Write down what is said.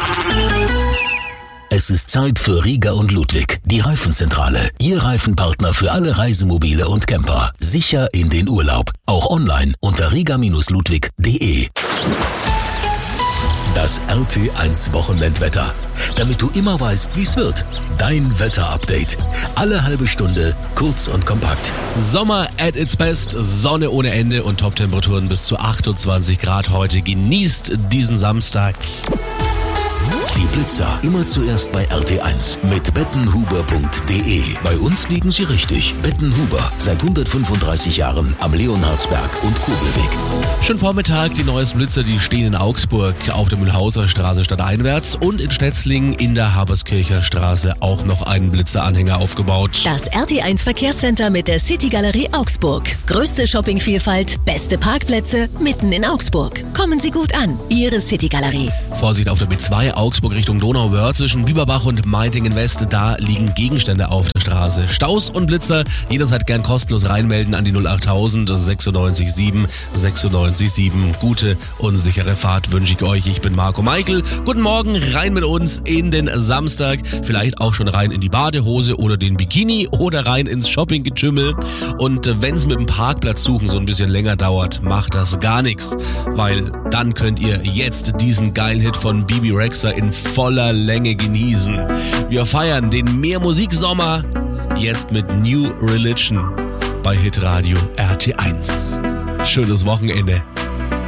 Es ist Zeit für Rieger und Ludwig, die Reifenzentrale. Ihr Reifenpartner für alle Reisemobile und Camper. Sicher in den Urlaub. Auch online unter rieger-ludwig.de. Das RT1 Wochenendwetter. Damit du immer weißt, wie es wird. Dein Wetterupdate. Alle halbe Stunde, kurz und kompakt. Sommer at its best, Sonne ohne Ende und Top-Temperaturen bis zu 28 Grad heute. Genießt diesen Samstag. Die Blitzer immer zuerst bei RT1 mit bettenhuber.de. Bei uns liegen sie richtig. Bettenhuber, seit 135 Jahren am Leonhardsberg und Kurbelweg. Schönen Vormittag, die neuesten Blitzer, die stehen in Augsburg auf der Mühlhauser Straße stadteinwärts und in Stetzlingen in der Haberskircher Straße auch noch einen Blitzeranhänger aufgebaut. Das RT1 Verkehrscenter mit der City-Galerie Augsburg. Größte Shoppingvielfalt, beste Parkplätze mitten in Augsburg. Kommen Sie gut an, Ihre City-Galerie. Vorsicht auf der B2 Augsburg Richtung Donauwörth zwischen Biberbach und Meitingen West. Da liegen Gegenstände auf der Straße. Staus und Blitzer jederzeit gern kostenlos reinmelden an die 08000 96 7 96 7. Gute und sichere Fahrt wünsche ich euch. Ich bin Marco Meichel. Guten Morgen, rein mit uns in den Samstag. Vielleicht auch schon rein in die Badehose oder den Bikini oder rein ins Shoppinggetümmel. Und wenn es mit dem Parkplatz suchen so ein bisschen länger dauert, macht das gar nichts. Weil dann könnt ihr jetzt diesen geilen Hit von Bibi Rexha in voller Länge genießen. Wir feiern den Mehr-Musik-Sommer jetzt mit New Religion bei Hitradio RT1. Schönes Wochenende.